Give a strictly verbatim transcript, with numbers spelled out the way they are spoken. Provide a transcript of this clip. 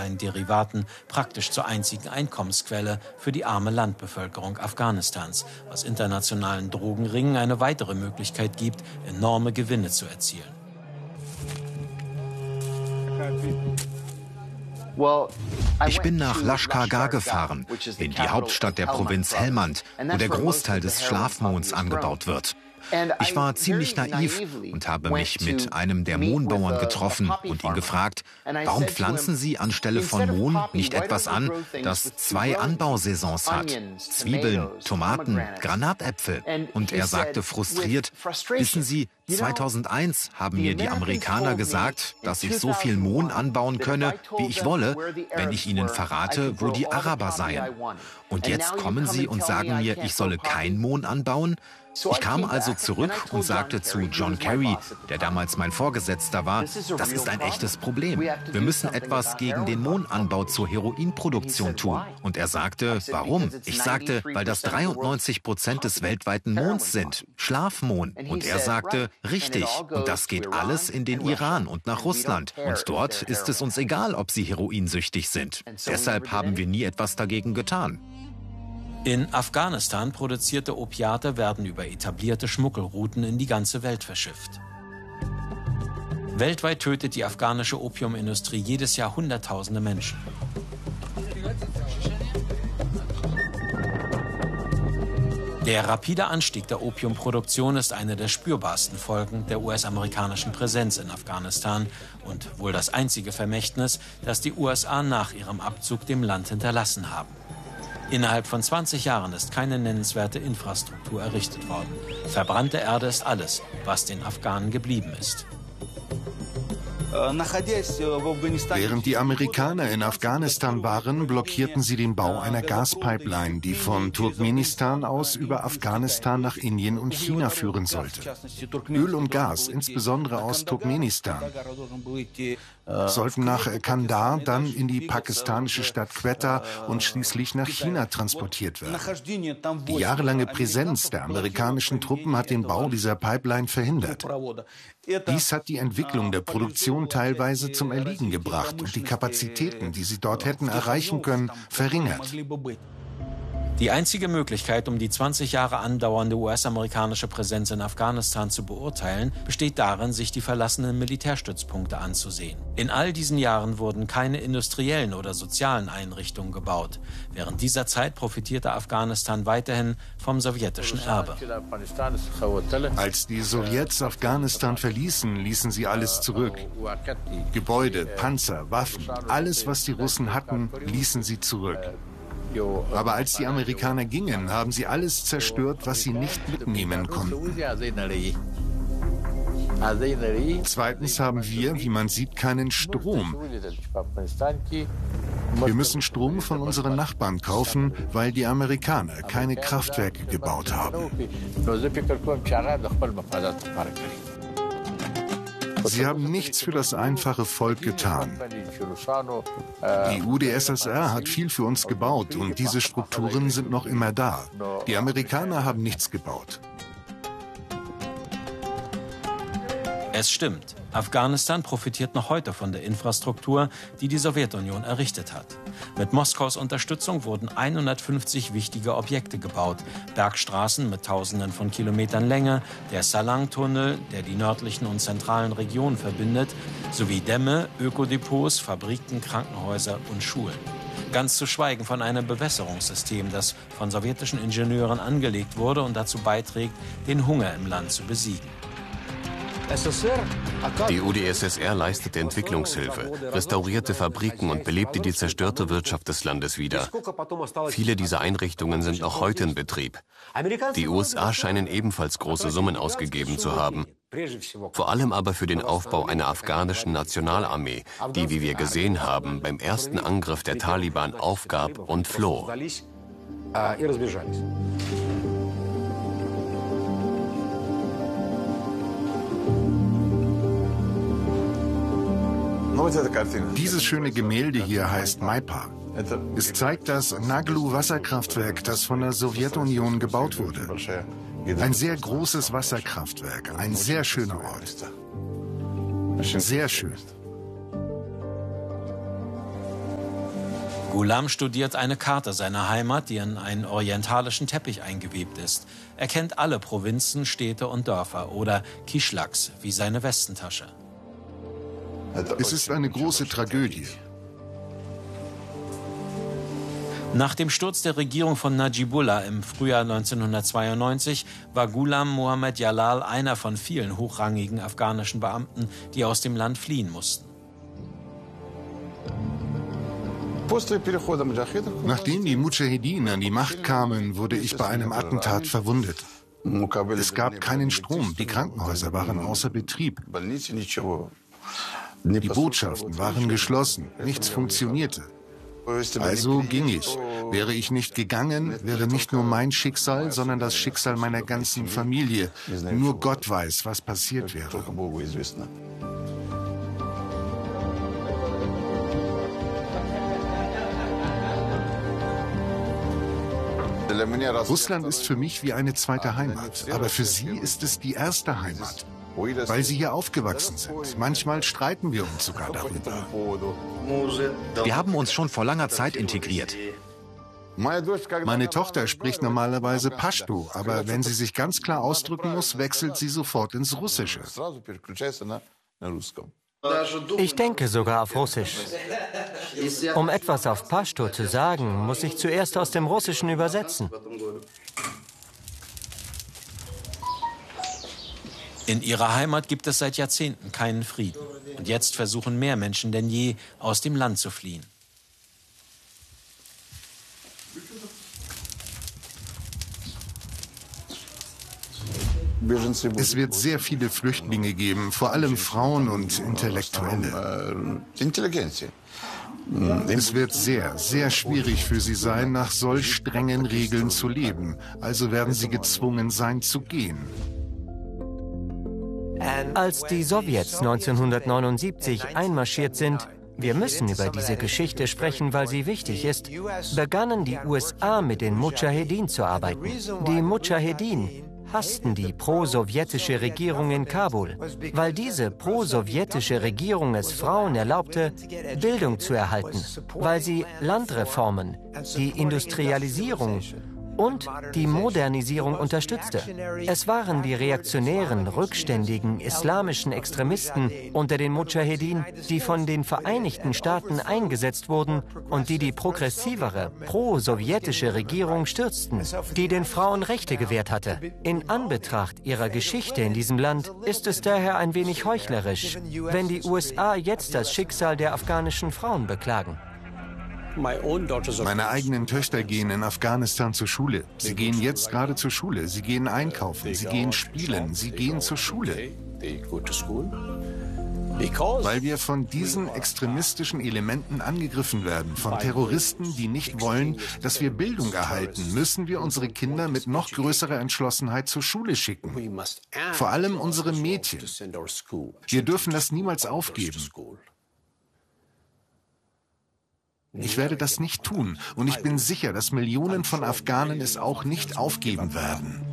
seinen Derivaten praktisch zur einzigen Einkommensquelle für die arme Landbevölkerung Afghanistans, was internationalen Drogenringen eine weitere Möglichkeit gibt, enorme Gewinne zu erzielen. Ich bin nach Lashkar gefahren, in die Hauptstadt der Provinz Helmand, wo der Großteil des Schlafmohns angebaut wird. Ich war ziemlich naiv und habe mich mit einem der Mohnbauern getroffen und ihn gefragt, warum pflanzen Sie anstelle von Mohn nicht etwas an, das zwei Anbausaisons hat? Zwiebeln, Tomaten, Granatäpfel. Und er sagte frustriert, wissen Sie, zweitausendeins haben mir die Amerikaner gesagt, dass ich so viel Mohn anbauen könne, wie ich wolle, wenn ich ihnen verrate, wo die Araber seien. Und jetzt kommen sie und sagen mir, ich solle kein Mohn anbauen? Ich kam also zurück und sagte zu John Kerry, der damals mein Vorgesetzter war, das ist ein echtes Problem. Wir müssen etwas gegen den Mohnanbau zur Heroinproduktion tun. Und er sagte, warum? Ich sagte, weil das dreiundneunzig Prozent des weltweiten Mohns sind, Schlafmohn. Und er sagte, richtig, und das geht alles in den Iran und nach Russland. Und dort ist es uns egal, ob sie heroinsüchtig sind. Deshalb haben wir nie etwas dagegen getan. In Afghanistan produzierte Opiate werden über etablierte Schmuggelrouten in die ganze Welt verschifft. Weltweit tötet die afghanische Opiumindustrie jedes Jahr Hunderttausende Menschen. Der rapide Anstieg der Opiumproduktion ist eine der spürbarsten Folgen der U S-amerikanischen Präsenz in Afghanistan und wohl das einzige Vermächtnis, das die U S A nach ihrem Abzug dem Land hinterlassen haben. Innerhalb von zwanzig Jahren ist keine nennenswerte Infrastruktur errichtet worden. Verbrannte Erde ist alles, was den Afghanen geblieben ist. Während die Amerikaner in Afghanistan waren, blockierten sie den Bau einer Gaspipeline, die von Turkmenistan aus über Afghanistan nach Indien und China führen sollte. Öl und Gas, insbesondere aus Turkmenistan, sollten nach Kandahar, dann in die pakistanische Stadt Quetta und schließlich nach China transportiert werden. Die jahrelange Präsenz der amerikanischen Truppen hat den Bau dieser Pipeline verhindert. Dies hat die Entwicklung der Produktion teilweise zum Erliegen gebracht und die Kapazitäten, die sie dort hätten erreichen können, verringert. Die einzige Möglichkeit, um die zwanzig Jahre andauernde U S-amerikanische Präsenz in Afghanistan zu beurteilen, besteht darin, sich die verlassenen Militärstützpunkte anzusehen. In all diesen Jahren wurden keine industriellen oder sozialen Einrichtungen gebaut. Während dieser Zeit profitierte Afghanistan weiterhin vom sowjetischen Erbe. Als die Sowjets Afghanistan verließen, ließen sie alles zurück. Gebäude, Panzer, Waffen, alles, was die Russen hatten, ließen sie zurück. Aber als die Amerikaner gingen, haben sie alles zerstört, was sie nicht mitnehmen konnten. Zweitens haben wir, wie man sieht, keinen Strom. Wir müssen Strom von unseren Nachbarn kaufen, weil die Amerikaner keine Kraftwerke gebaut haben. Sie haben nichts für das einfache Volk getan. Die U d S S R hat viel für uns gebaut und diese Strukturen sind noch immer da. Die Amerikaner haben nichts gebaut. Es stimmt, Afghanistan profitiert noch heute von der Infrastruktur, die die Sowjetunion errichtet hat. Mit Moskaus Unterstützung wurden hundertfünfzig wichtige Objekte gebaut. Bergstraßen mit Tausenden von Kilometern Länge, der Salang-Tunnel, der die nördlichen und zentralen Regionen verbindet, sowie Dämme, Ökodepots, Fabriken, Krankenhäuser und Schulen. Ganz zu schweigen von einem Bewässerungssystem, das von sowjetischen Ingenieuren angelegt wurde und dazu beiträgt, den Hunger im Land zu besiegen. Die U d S S R leistete Entwicklungshilfe, restaurierte Fabriken und belebte die zerstörte Wirtschaft des Landes wieder. Viele dieser Einrichtungen sind noch heute in Betrieb. Die U S A scheinen ebenfalls große Summen ausgegeben zu haben. Vor allem aber für den Aufbau einer afghanischen Nationalarmee, die, wie wir gesehen haben, beim ersten Angriff der Taliban aufgab und floh. Dieses schöne Gemälde hier heißt Maipa. Es zeigt das Naglu-Wasserkraftwerk, das von der Sowjetunion gebaut wurde. Ein sehr großes Wasserkraftwerk, ein sehr schöner Ort. Sehr schön. Ghulam studiert eine Karte seiner Heimat, die in einen orientalischen Teppich eingewebt ist. Er kennt alle Provinzen, Städte und Dörfer oder Kishlaks wie seine Westentasche. Es ist eine große Tragödie. Nach dem Sturz der Regierung von Najibullah im Frühjahr neunzehnhundertzweiundneunzig war Ghulam Mohammed Jalal einer von vielen hochrangigen afghanischen Beamten, die aus dem Land fliehen mussten. Nachdem die Mudschahidin an die Macht kamen, wurde ich bei einem Attentat verwundet. Es gab keinen Strom, die Krankenhäuser waren außer Betrieb. Die Botschaften waren geschlossen, nichts funktionierte. Also ging ich. Wäre ich nicht gegangen, wäre nicht nur mein Schicksal, sondern das Schicksal meiner ganzen Familie. Nur Gott weiß, was passiert wäre. Russland ist für mich wie eine zweite Heimat, aber für sie ist es die erste Heimat, weil sie hier aufgewachsen sind. Manchmal streiten wir uns sogar darüber. Wir haben uns schon vor langer Zeit integriert. Meine Tochter spricht normalerweise Pashto, aber wenn sie sich ganz klar ausdrücken muss, wechselt sie sofort ins Russische. Ich denke sogar auf Russisch. Um etwas auf Pashto zu sagen, muss ich zuerst aus dem Russischen übersetzen. In ihrer Heimat gibt es seit Jahrzehnten keinen Frieden. Und jetzt versuchen mehr Menschen denn je, aus dem Land zu fliehen. Es wird sehr viele Flüchtlinge geben, vor allem Frauen und Intellektuelle. Es wird sehr, sehr schwierig für sie sein, nach solch strengen Regeln zu leben. Also werden sie gezwungen sein, zu gehen. Als die Sowjets neunzehnhundertneunundsiebzig einmarschiert sind, wir müssen über diese Geschichte sprechen, weil sie wichtig ist, begannen die U S A mit den Mudschahidin zu arbeiten. Die Mudschahidin hassten die pro-sowjetische Regierung in Kabul, weil diese pro-sowjetische Regierung es Frauen erlaubte, Bildung zu erhalten, weil sie Landreformen, die Industrialisierung und die Modernisierung unterstützte. Es waren die reaktionären, rückständigen islamischen Extremisten unter den Mudschahidin, die von den Vereinigten Staaten eingesetzt wurden und die die progressivere, pro-sowjetische Regierung stürzten, die den Frauen Rechte gewährt hatte. In Anbetracht ihrer Geschichte in diesem Land ist es daher ein wenig heuchlerisch, wenn die U S A jetzt das Schicksal der afghanischen Frauen beklagen. Meine eigenen Töchter gehen in Afghanistan zur Schule. Sie gehen jetzt gerade zur Schule. Sie gehen einkaufen. Sie gehen spielen. Sie gehen zur Schule. Weil wir von diesen extremistischen Elementen angegriffen werden, von Terroristen, die nicht wollen, dass wir Bildung erhalten, müssen wir unsere Kinder mit noch größerer Entschlossenheit zur Schule schicken. Vor allem unsere Mädchen. Wir dürfen das niemals aufgeben. Ich werde das nicht tun und ich bin sicher, dass Millionen von Afghanen es auch nicht aufgeben werden.